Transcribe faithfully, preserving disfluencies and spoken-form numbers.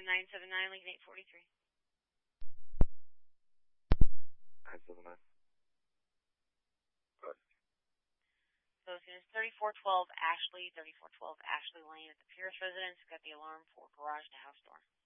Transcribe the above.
nine seven nine, Lincoln eight forty-three. nine seven nine. Good. Those units thirty-four twelve Ashley, thirty-four twelve Ashley Lane at the Pierce residence. Got the alarm for garage to house door.